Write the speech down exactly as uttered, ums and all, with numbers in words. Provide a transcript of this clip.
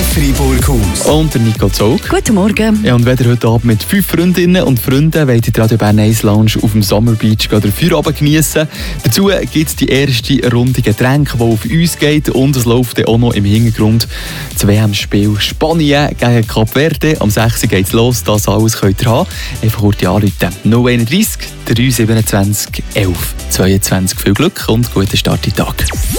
Fribourg-Haus. Und der Nico Zog. Guten Morgen. Ja, und wenn ihr heute Abend mit fünf Freundinnen und Freunden wollt ihr die Radio Bern Ice Lounge auf dem Summer Beach den Feierabend geniessen. Dazu gibt es die erste Runde Getränke, die auf uns geht. Und es läuft dann auch noch im Hintergrund das W M-Spiel Spanien gegen Kap Verde. Am sechs Uhr geht es los. Das alles könnt ihr haben. Einfach kurz anrufen. null eins drei drei siebenundzwanzig elf zweiundzwanzig. Viel Glück und guten Start in den Tag.